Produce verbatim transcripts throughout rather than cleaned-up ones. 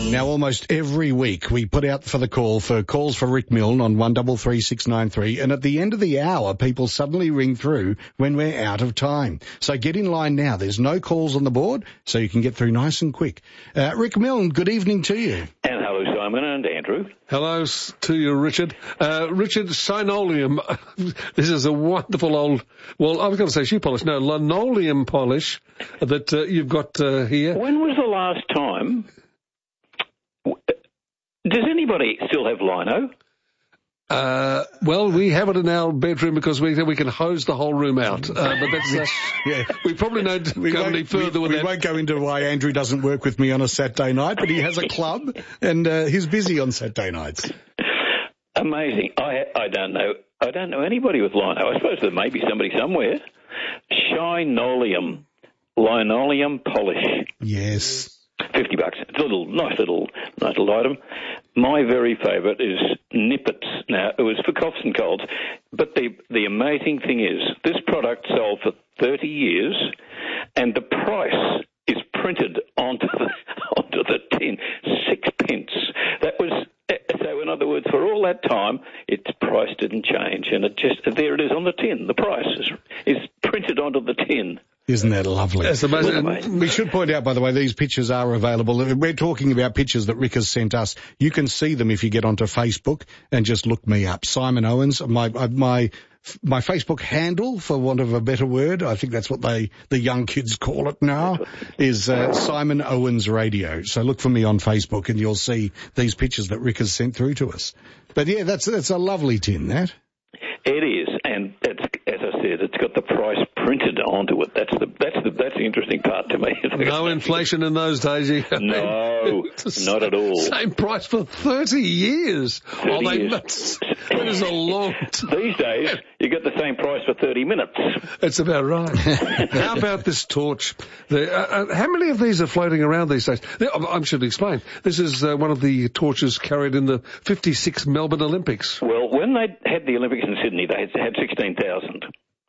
Now, almost every week we put out for the call for calls for Rick Milne on one three three six nine three, and at the end of the hour, people suddenly ring through when we're out of time. So get in line now. There's no calls on the board, so you can get through nice and quick. Uh, Rick Milne, good evening to you. And hello, Simon and Andrew. Hello to you, Richard. Uh, Richard, Synoleum. This is a wonderful old, well, I was going to say shoe polish. No, linoleum polish that uh, you've got uh, here. When was the last time? Does anybody still have lino? Uh, well, we have it in our bedroom because we we can hose the whole room out. Uh, but that's, uh, yeah, we probably don't we go any further we, with we that. We won't go into why Andrew doesn't work with me on a Saturday night, but he has a club and uh, he's busy on Saturday nights. Amazing. I I don't know. I don't know anybody with lino. I suppose there may be somebody somewhere. Synoleum, linoleum polish. Yes. Fifty bucks. It's a little, nice little, nice little item. My very favourite is Nippets. Now, it was for coughs and colds, but the the amazing thing is this product sold for thirty years, and the price is printed onto the onto the tin, sixpence. That was so. In other words, for all that time, its price didn't change, and it just there it is on the tin. The price is is printed onto the tin. Isn't that lovely? That's amazing. We should point out, by the way, these pictures are available. We're talking about pictures that Rick has sent us. You can see them if you get onto Facebook and just look me up. Simon Owens, my my my Facebook handle, for want of a better word, I think that's what they the young kids call it now, is uh, Simon Owens Radio. So look for me on Facebook and you'll see these pictures that Rick has sent through to us. But yeah, that's that's a lovely tin, that. It is, and it's, as I said, it's got the price printed onto it. That's the that's the that's the interesting part to me. No inflation in those days. No, not at all. Same price for thirty years. thirty oh, they, years. That's, that is a long time. These days, you get the same price for thirty minutes. That's about right. How about this torch? The, uh, uh, how many of these are floating around these days? I should explain. This is uh, one of the torches carried in the fifty-six Melbourne Olympics. Well, when they had the Olympics in Sydney, they had, had sixteen thousand.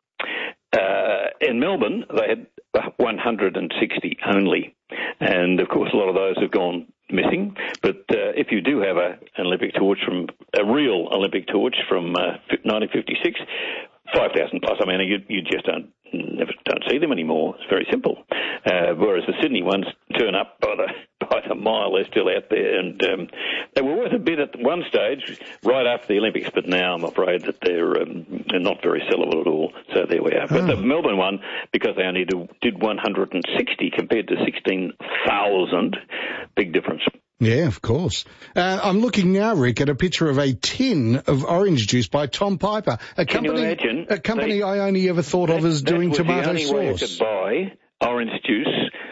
Uh, in Melbourne, they had one hundred sixty only. And, of course, a lot of those have gone missing. But uh, if you do have a, an Olympic torch from, a real Olympic torch from uh, nineteen fifty-six, five thousand plus, I mean, you, you just don't never don't see them anymore. It's very simple. Uh, whereas the Sydney ones turn up by the by the mile. They're still out there, and um, they were worth a bit at one stage, right after the Olympics. But now I'm afraid that they're, um, they're not very sellable at all. So there we are. But oh. the Melbourne one, because they only do, did one hundred sixty compared to sixteen thousand, big difference. Yeah, of course. Uh, I'm looking now, Rick, at a picture of a tin of orange juice by Tom Piper, a Can company, you imagine? a company they, I only ever thought that, of as doing tomato the only sauce. Way you could buy orange juice.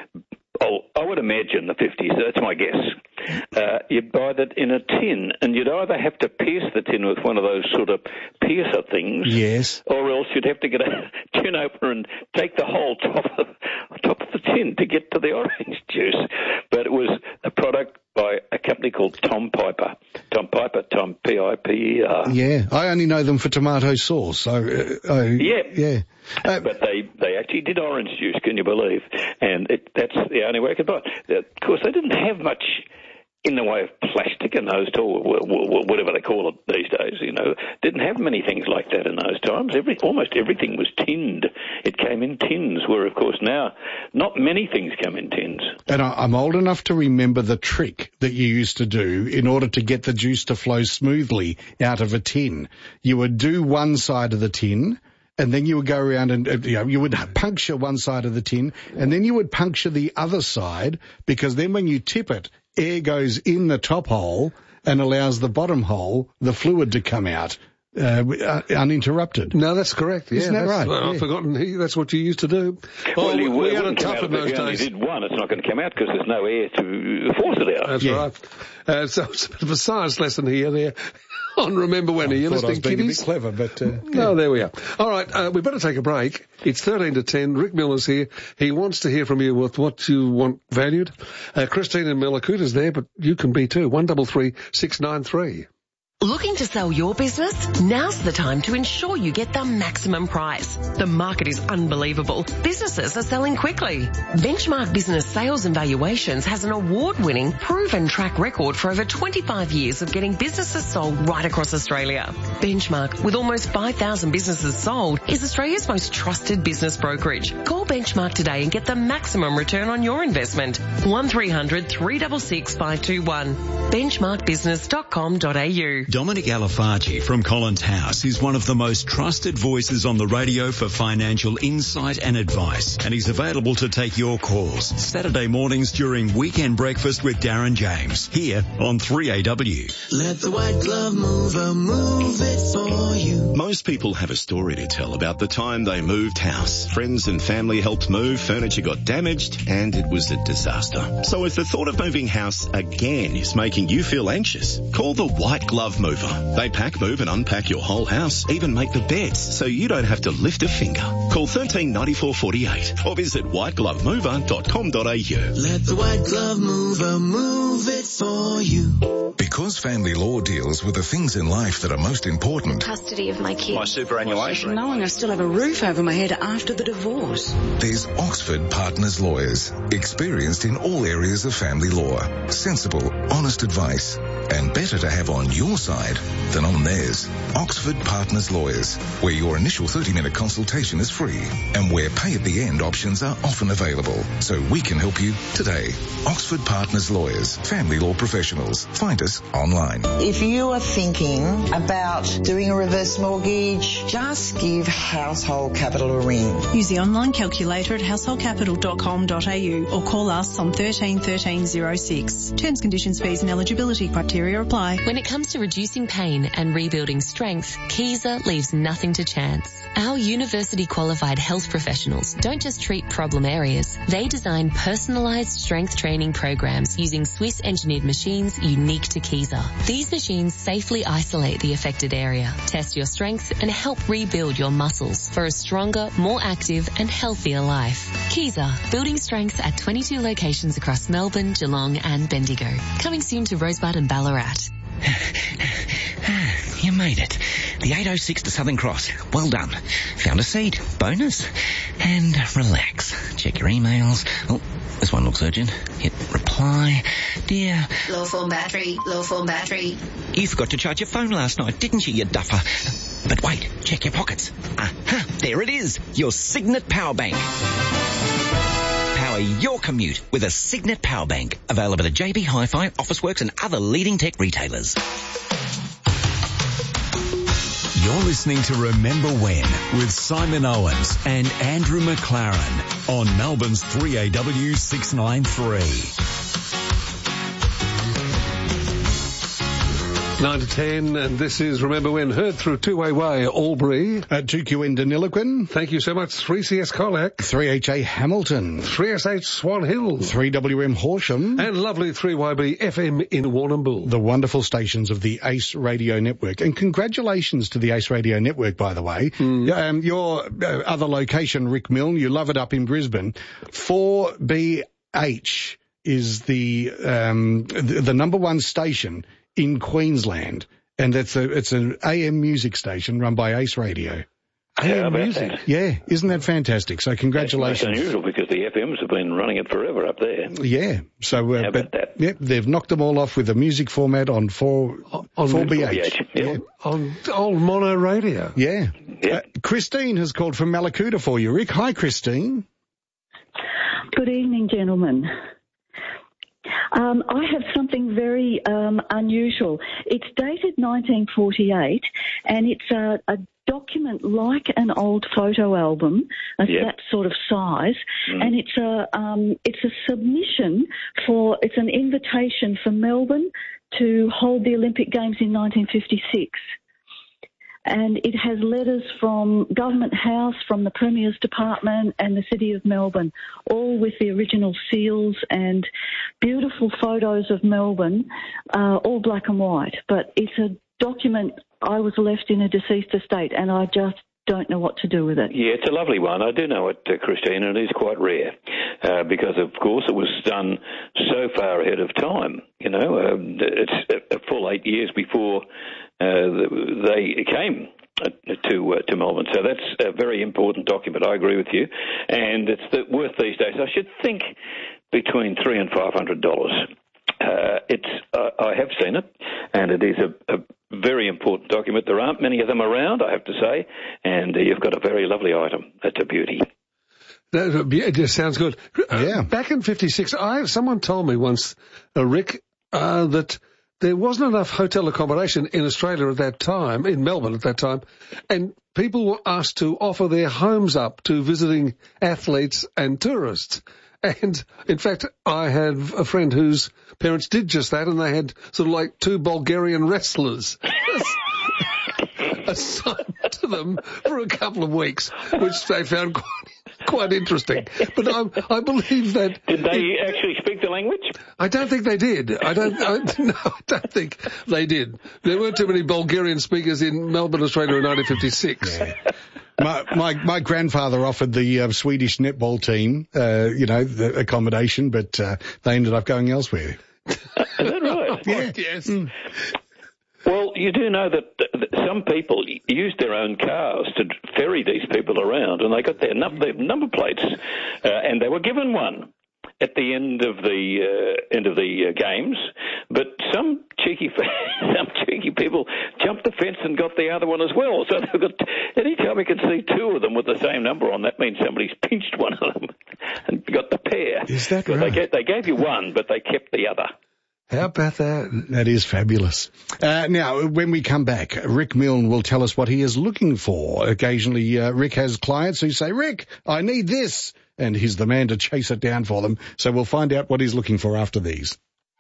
Oh, I would imagine the fifties. That's my guess. Uh, you'd buy that in a tin, and you'd either have to pierce the tin with one of those sort of piercer things, yes, or else you'd have to get a tin opener and take the whole top of top of the tin to get to the orange juice. But it was a product by a company called Tom Piper. Tom Piper, Tom P I P E R. Yeah, I only know them for tomato sauce. So, uh, uh, yeah, yeah. Uh, but they, they actually did orange juice, can you believe? And it, that's the only way I could buy it. Of course, they didn't have much in the way of plastic in those times, whatever they call it these days, you know. Didn't have many things like that in those times. Every, almost everything was tinned. It came in tins, where, of course, now not many things come in tins. And I, I'm old enough to remember the trick that you used to do in order to get the juice to flow smoothly out of a tin. You would do one side of the tin, and then you would go around and, uh, you know, you would puncture one side of the tin, and then you would puncture the other side, because then when you tip it, air goes in the top hole and allows the bottom hole, the fluid, to come out uh, uninterrupted. No, that's correct. Yeah, Isn't that right? Well, yeah. I've forgotten. That's what you used to do. Well, oh, you, we it had it tough in those days. If you only days. did one, it's not going to come out because there's no air to force it out. That's yeah. right. Uh, so it's a bit of a science lesson here there. On Remember When. Are you I thought I was listening, being kiddies? a bit clever, but... Uh, no, there we are. All right, uh, we better take a break. It's thirteen to ten. Rick Miller's here. He wants to hear from you with what you want valued. Uh, Christine and Millakuta's there, but you can be too. one three three six nine three. Looking to sell your business? Now's the time to ensure you get the maximum price. The market is unbelievable. Businesses are selling quickly. Benchmark Business Sales and Valuations has an award-winning, proven track record for over twenty-five years of getting businesses sold right across Australia. Benchmark, with almost five thousand businesses sold, is Australia's most trusted business brokerage. Call Benchmark today and get the maximum return on your investment. one three hundred, three six six, five two one. benchmark business dot com dot a u. Dominic Alifaci from Collins House is one of the most trusted voices on the radio for financial insight and advice, and he's available to take your calls Saturday mornings during Weekend Breakfast with Darren James here on three A W. Let the white glove mover move it for you. Most people have a story to tell about the time they moved house. Friends and family helped move, furniture got damaged, and it was a disaster. So if the thought of moving house again is making you feel anxious, call the White Glove Mover. They pack, move and unpack your whole house, even make the beds, so you don't have to lift a finger. Call one three nine four four eight or visit white glove mover dot com dot a u. Let the white glove mover move it for you. Because family law deals with the things in life that are most important. Custody of my kids. My superannuation. Knowing I still have a roof over my head after the divorce. There's Oxford Partners Lawyers, experienced in all areas of family law. Sensible, honest advice, and better to have on your side than on theirs. Oxford Partners Lawyers, where your initial thirty-minute consultation is free and where pay-at-the-end options are often available. So we can help you today. Oxford Partners Lawyers, family law professionals. Find us online. If you are thinking about doing a reverse mortgage, just give Household Capital a ring. Use the online calculator at household capital dot com dot a u or call us on thirteen thirteen oh six. Terms, conditions, fees and eligibility criteria apply. When it comes to reducing pain and rebuilding strength, Kaiser leaves nothing to chance. Our university-qualified health professionals don't just treat problem areas. They design personalised strength training programs using Swiss-engineered machines unique to Kaiser. These machines safely isolate the affected area, test your strength and help rebuild your muscles for a stronger, more active and healthier life. Kaiser, building strength at twenty-two locations across Melbourne, Geelong and Bendigo. Coming soon to Rosebud and Ballarat. You made it. The eight oh six to Southern Cross. Well done. Found a seat. Bonus. And relax. Check your emails. Oh, this one looks urgent. Hit reply. Dear. Low form battery. Low form battery. You forgot to charge your phone last night, didn't you, you duffer? But wait. Check your pockets. Aha. There it is. Your Signet Power Bank. Power your commute with a Signet Power Bank. Available at J B Hi-Fi, Officeworks and other leading tech retailers. You're listening to Remember When with Simon Owens and Andrew McLaren on Melbourne's three A W six ninety-three. nine to ten, and this is Remember When, heard through two-way way, Albury. Uh, two Q N Deniliquin. Thank you so much. three C S Colac. three H A Hamilton. three S H Swan Hill. three W M Horsham. And lovely three Y B F M in Warrnambool. The wonderful stations of the ACE Radio Network. And congratulations to the ACE Radio Network, by the way. Mm. Um, your uh, other location, Rick Milne, you love it up in Brisbane. four B H is the, um, the, the number one station in Queensland, and it's a it's an A M music station run by ACE Radio. A M music, that? Yeah, isn't that fantastic? So congratulations. That's unusual because the F Ms have been running it forever up there. Yeah, so uh, How but about that? Yep, they've knocked them all off with a music format on four on four B H. Yeah. On old mono radio. Yeah. Yeah. Uh, Christine has called from Malakuta for you, Rick. Hi, Christine. Good evening, gentlemen. Um, I have something very um, unusual. It's dated nineteen forty-eight, and it's a, a document like an old photo album, uh, yep. that sort of size, mm. and it's a um, it's a submission for it's an invitation for Melbourne to hold the Olympic Games in nineteen fifty-six. And it has letters from Government House, from the Premier's Department and the City of Melbourne, all with the original seals and beautiful photos of Melbourne, uh, all black and white. But it's a document. I was left in a deceased estate and I just don't know what to do with it. Yeah, it's a lovely one. I do know it, uh, Christine, and it is quite rare uh, because, of course, it was done so far ahead of time. You know, um, it's a, a full eight years before uh, they came to uh, to Melbourne. So that's a very important document. I agree with you, and it's the, worth these days. I should think between three and five hundred dollars. Uh, it's uh, I have seen it, and it is a, a very important document. There aren't many of them around, I have to say, and uh, you've got a very lovely item. It's a beauty. That, it just sounds good. Yeah. Uh, back in fifty-six, I someone told me once, uh, Rick, uh, that there wasn't enough hotel accommodation in Australia at that time, in Melbourne at that time, and people were asked to offer their homes up to visiting athletes and tourists. And, in fact, I had a friend whose parents did just that, and they had sort of like two Bulgarian wrestlers assigned to them for a couple of weeks, which they found quite, quite interesting. But I, I believe that... Did they it, actually speak the language? I don't think they did. I don't, I, no, I don't think they did. There weren't too many Bulgarian speakers in Melbourne, Australia in nineteen fifty-six. Yeah. My, my my grandfather offered the uh, Swedish netball team, uh, you know, the accommodation, but uh, they ended up going elsewhere. Is that right? Yeah. Yes. Mm. Well, you do know that, that some people used their own cars to ferry these people around, and they got their, num- their number plates, uh, and they were given one at the end of the uh, end of the uh, games. But some cheeky some cheeky people jumped the fence and got the other one as well. So they've got, anytime we can see two of them with the same number on, that means somebody's pinched one of them and got the pair. Is that right? right? They gave, they gave you one, but they kept the other. How about that? That is fabulous. Uh, now, when we come back, Rick Milne will tell us what he is looking for. Occasionally, uh, Rick has clients who say, Rick, I need this. And he's the man to chase it down for them. So we'll find out what he's looking for after these.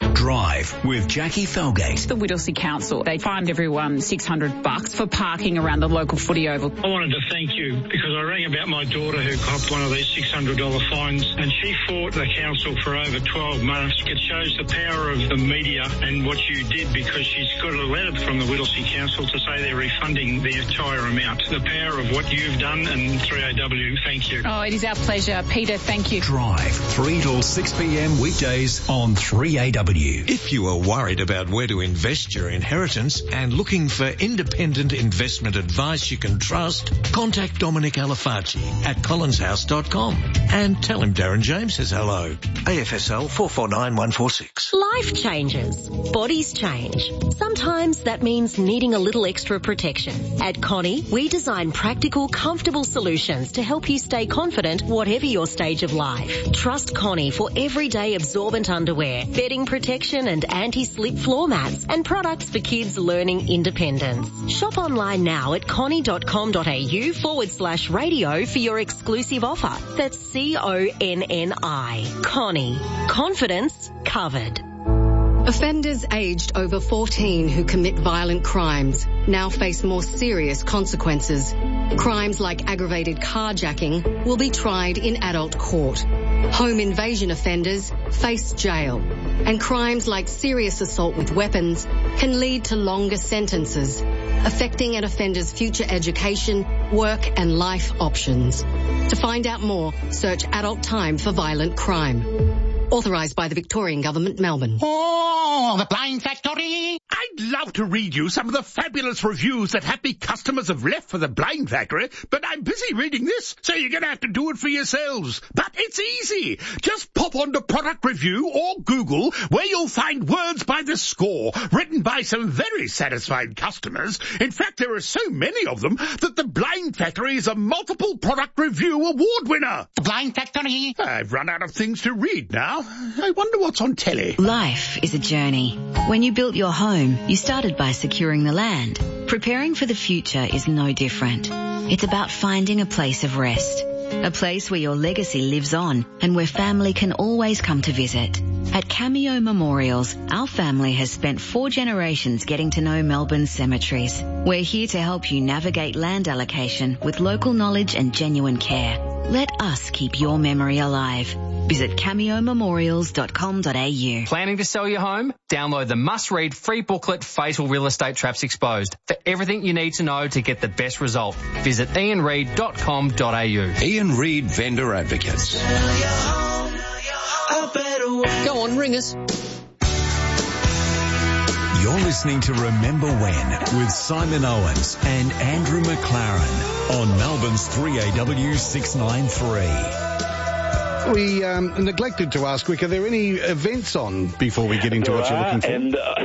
Drive with Jackie Felgate. The Whittlesea Council, they fined everyone six hundred bucks for parking around the local footy oval. I wanted to thank you because I rang about my daughter who copped one of these six hundred dollars fines, and she fought the council for over twelve months. It shows the power of the media and what you did, because she's got a letter from the Whittlesea Council to say they're refunding the entire amount. The power of what you've done, and three A W, thank you. Oh, it is our pleasure. Peter, thank you. Drive, three till six p.m. weekdays on three A W. If you are worried about where to invest your inheritance and looking for independent investment advice you can trust, contact Dominic Alifacci at collins house dot com and tell him Darren James says hello. A F S L four four nine one four six. Life changes. Bodies change. Sometimes that means needing a little extra protection. At Connie, we design practical, comfortable solutions to help you stay confident whatever your stage of life. Trust Connie for everyday absorbent underwear, bedding protection and anti-slip floor mats, and products for kids learning independence. Shop online now at connie.com.au forward slash radio for your exclusive offer. That's C O N N I. Connie. Confidence covered. Offenders aged over fourteen who commit violent crimes now face more serious consequences. Crimes like aggravated carjacking will be tried in adult court. Home invasion offenders face jail. And crimes like serious assault with weapons can lead to longer sentences, affecting an offender's future education, work and life options. To find out more, search Adult Time for Violent Crime. Authorised by the Victorian Government, Melbourne. Oh, the Blind Factory! I'd love to read you some of the fabulous reviews that happy customers have left for the Blind Factory, but I'm busy reading this, so you're going to have to do it for yourselves. But it's easy. Just pop onto Product Review or Google, where you'll find words by the score, written by some very satisfied customers. In fact, there are so many of them that the Blind Factory is a multiple Product Review award winner. The Blind Factory? I've run out of things to read now. I wonder what's on telly. Life is a journey. When you built your home, you started by securing the land. Preparing for the future is no different. It's about finding a place of rest. A place where your legacy lives on and where family can always come to visit. At Cameo Memorials, our family has spent four generations getting to know Melbourne's cemeteries. We're here to help you navigate land allocation with local knowledge and genuine care. Let us keep your memory alive. Visit cameo memorials dot com dot a u. Planning to sell your home? Download the must-read free booklet, Fatal Real Estate Traps Exposed, for everything you need to know to get the best result. Visit ian reid dot com dot a u. Ian Reid Vendor Advocates. Go on, ring us. You're listening to Remember When with Simon Owens and Andrew McLaren on Melbourne's three A W six ninety-three. We um, neglected to ask, Rick, are there any events on before we get into there what you're looking for? And, uh,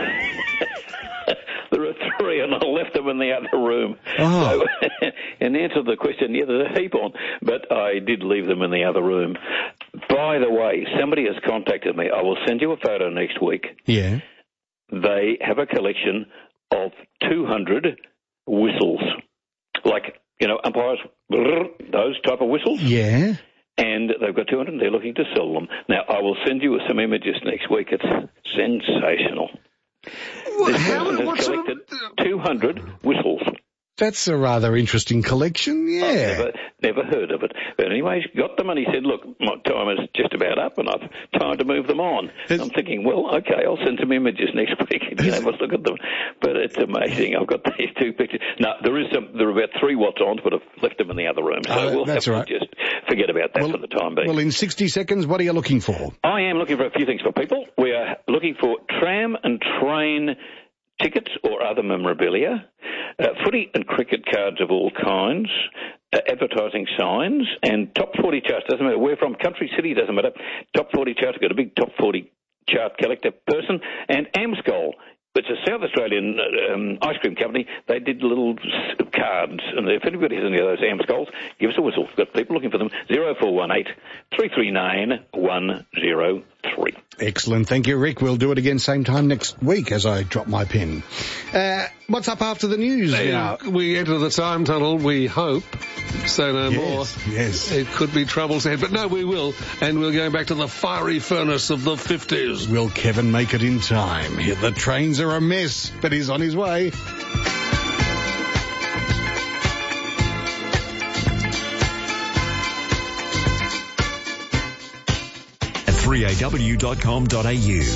there are three, and I left them in the other room. Oh. So, in answer to the question, yeah, there's a heap on, but I did leave them in the other room. By the way, somebody has contacted me. I will send you a photo next week. Yeah. They have a collection of two hundred whistles, like, you know, umpires, those type of whistles. Yeah. And they've got two hundred and they're looking to sell them. Now, I will send you some images next week. It's sensational. Well, this how, person has collected two hundred whistles. That's a rather interesting collection, yeah. I've never, never heard of it. But anyway, he's got them and he said, look, my time is just about up and I've time to move them on. It's, I'm thinking, well, okay, I'll send some images next week and you can have a look at them. But it's amazing. I've got these two pictures. No, there is some, there are about three Watts-ons, but I've left them in the other room. So uh, we'll that's have right. to just forget about that well, for the time being. Well, in sixty seconds, what are you looking for? I am looking for a few things for people. We are looking for tram and train tickets or other memorabilia, uh, footy and cricket cards of all kinds, uh, advertising signs, and top forty charts. Doesn't matter where from, country, city, doesn't matter. Top forty charts. I've got a big top forty chart collector person. And Amscol, it's a South Australian um, ice cream company. They did little cards. And if anybody has any of those Amscols, give us a whistle. We've got people looking for them. zero four one eight, three three nine, one zero three. Excellent. Thank you, Rick. We'll do it again same time next week as I drop my pen. Uh, what's up after the news now? We enter the time tunnel, we hope. Say no yes, more. Yes. It could be troubles ahead, but no, we will. And we're going back to the fiery furnace of the fifties. Will Kevin make it in time? The trains are a mess, but he's on his way. three A W dot com dot A U.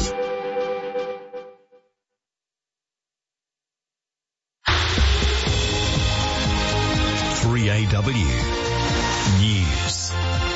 three A W News.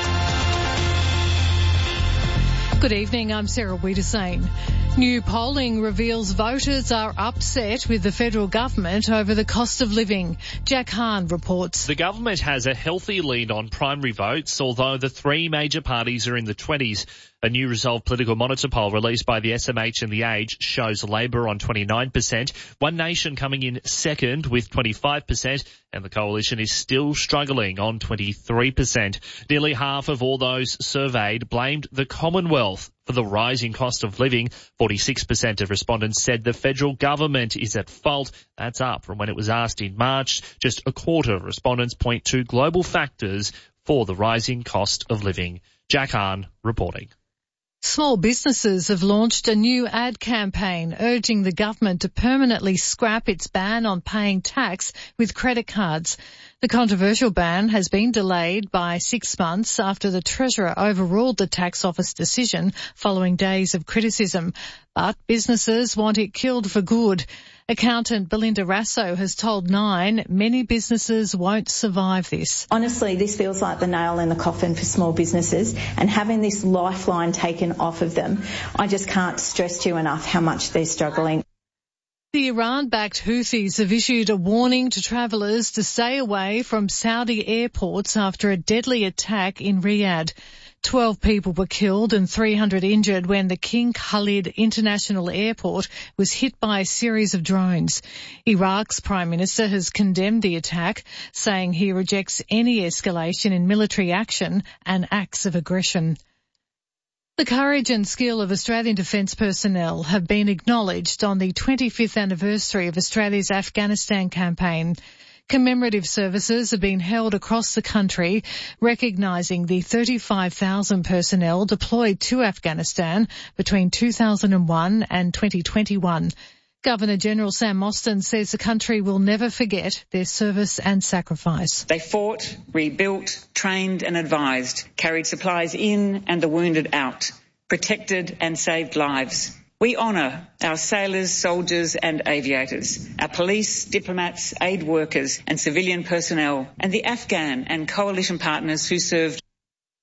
Good evening, I'm Sarah Wiedersane. New polling reveals voters are upset with the federal government over the cost of living. Jack Hahn reports. The government has a healthy lead on primary votes, although the three major parties are in the twenties. A new Resolve Political Monitor poll released by the S M H and The Age shows Labor on twenty-nine percent, One Nation coming in second with twenty-five percent, and the Coalition is still struggling on twenty-three percent. Nearly half of all those surveyed blamed the Commonwealth for the rising cost of living. forty-six percent of respondents said the federal government is at fault. That's up from when it was asked in March. Just a quarter of respondents point to global factors for the rising cost of living. Jack Hahn reporting. Small businesses have launched a new ad campaign urging the government to permanently scrap its ban on paying tax with credit cards. The controversial ban has been delayed by six months after the Treasurer overruled the tax office decision following days of criticism. But businesses want it killed for good. Accountant Belinda Rasso has told Nine many businesses won't survive this. Honestly, this feels like the nail in the coffin for small businesses, and having this lifeline taken off of them, I just can't stress to you enough how much they're struggling. The Iran-backed Houthis have issued a warning to travellers to stay away from Saudi airports after a deadly attack in Riyadh. Twelve people were killed and three hundred injured when the King Khalid International Airport was hit by a series of drones. Iraq's Prime Minister has condemned the attack, saying he rejects any escalation in military action and acts of aggression. The courage and skill of Australian defence personnel have been acknowledged on the twenty-fifth anniversary of Australia's Afghanistan campaign. Commemorative services have been held across the country, recognising the thirty-five thousand personnel deployed to Afghanistan between two thousand one and twenty twenty-one. Governor-General Sam Mostyn says the country will never forget their service and sacrifice. They fought, rebuilt, trained and advised, carried supplies in and the wounded out, protected and saved lives. We honour our sailors, soldiers and aviators, our police, diplomats, aid workers and civilian personnel, and the Afghan and coalition partners who served.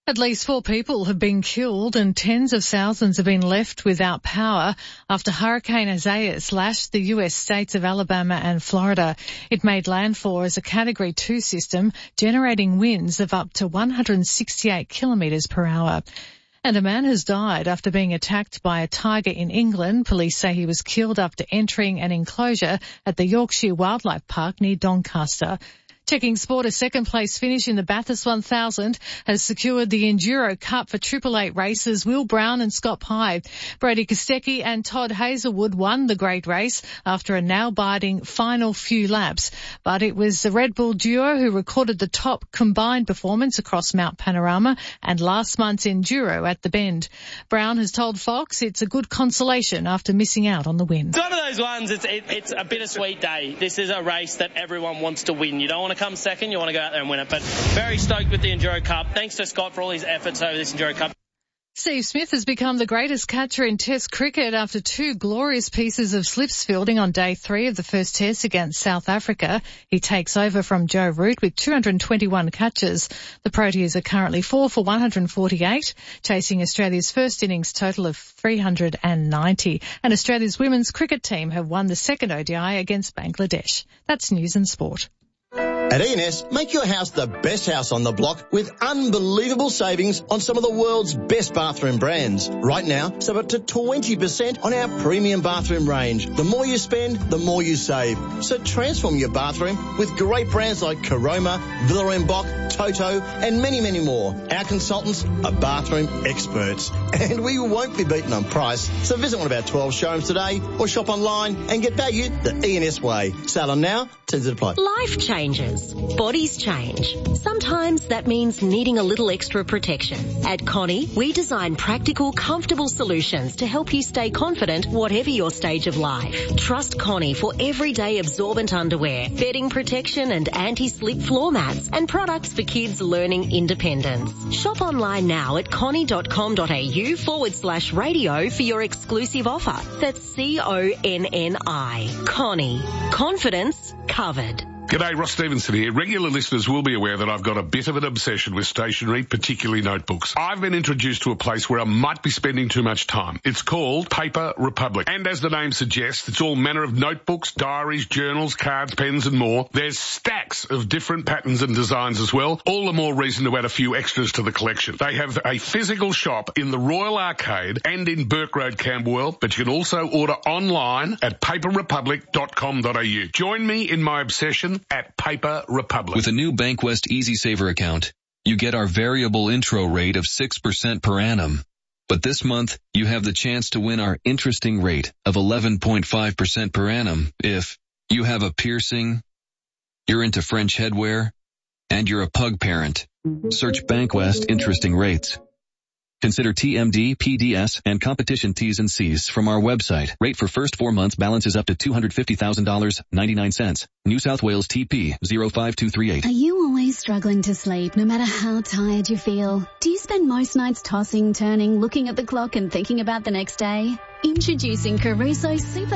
At least four people have been killed and tens of thousands have been left without power after Hurricane Isaias lashed the U S states of Alabama and Florida. It made landfall as a Category two system, generating winds of up to one hundred sixty-eight kilometres per hour. And a man has died after being attacked by a tiger in England. Police say he was killed after entering an enclosure at the Yorkshire Wildlife Park near Doncaster. Checking sport, a second-place finish in the Bathurst one thousand has secured the Enduro Cup for Triple Eight racers Will Brown and Scott Pye. Brady Kostecki and Todd Hazelwood won the great race after a nail-biting final few laps. But it was the Red Bull duo who recorded the top combined performance across Mount Panorama and last month's Enduro at the Bend. Brown has told Fox it's a good consolation after missing out on the win. It's one of those ones, it's, it, it's a bittersweet day. This is a race that everyone wants to win. You don't want to come second, you want to go out there and win it. But very stoked with the Enduro Cup. Thanks to Scott for all his efforts over this Enduro Cup. Steve Smith has become the greatest catcher in Test cricket after two glorious pieces of slips fielding on day three of the first Test against South Africa. He takes over from Joe Root with two hundred twenty-one catches. The Proteas are currently four for one hundred forty-eight, chasing Australia's first innings total of three hundred ninety. And Australia's women's cricket team have won the second O D I against Bangladesh. That's News and Sport. At E and S, make your house the best house on the block with unbelievable savings on some of the world's best bathroom brands. Right now, save up to twenty percent on our premium bathroom range. The more you spend, the more you save. So transform your bathroom with great brands like Caroma, Villa and Bock, Toto, and many, many more. Our consultants are bathroom experts, and we won't be beaten on price. So visit one of our twelve showrooms today or shop online and get value the E and S way. Sale on now, terms and apply. Life changes. Bodies change. Sometimes that means needing a little extra protection. At Connie, we design practical, comfortable solutions to help you stay confident whatever your stage of life. Trust Connie for everyday absorbent underwear, bedding protection and anti-slip floor mats, and products for kids learning independence. Shop online now at connie.com.au forward slash radio for your exclusive offer. That's C O N N I. Connie. Confidence covered. G'day, Ross Stevenson here. Regular listeners will be aware that I've got a bit of an obsession with stationery, particularly notebooks. I've been introduced to a place where I might be spending too much time. It's called Paper Republic. And as the name suggests, it's all manner of notebooks, diaries, journals, cards, pens and more. There's stacks of different patterns and designs as well. All the more reason to add a few extras to the collection. They have a physical shop in the Royal Arcade and in Burke Road, Camberwell, but you can also order online at paper republic dot com dot a u. Join me in my obsession at Paper Republic. With a new Bankwest Easy Saver account, you get our variable intro rate of six percent per annum. But this month, you have the chance to win our interesting rate of eleven point five percent per annum if you have a piercing, you're into French headwear, and you're a pug parent. Search Bankwest Interesting Rates. Consider T M D, P D S, and competition T's and C's from our website. Rate for first four months balance is up to two hundred fifty thousand dollars and ninety-nine cents. New South Wales T P zero five two three eight. Are you always struggling to sleep no matter how tired you feel? Do you spend most nights tossing, turning, looking at the clock and thinking about the next day? Introducing Caruso Super